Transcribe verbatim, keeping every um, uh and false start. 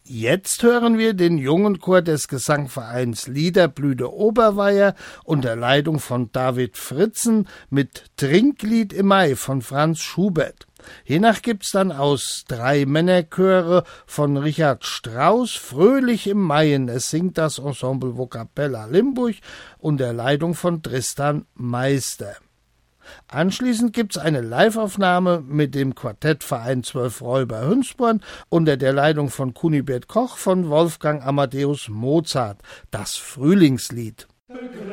Jetzt hören wir den jungen Chor des Gesangvereins Liederblüte Oberweier unter Leitung von David Fritzen mit Trinklied im Mai von Franz Schubert. Hiernach gibt's dann aus drei Männerchöre von Richard Strauss Fröhlich im Maien. Es singt das Ensemble Vocapella Limburg unter Leitung von Tristan Meister. Anschließend gibt's eine Liveaufnahme mit dem Quartettverein Zwölf Räuber Hünsborn unter der Leitung von Kunibert Koch von Wolfgang Amadeus Mozart, das Frühlingslied.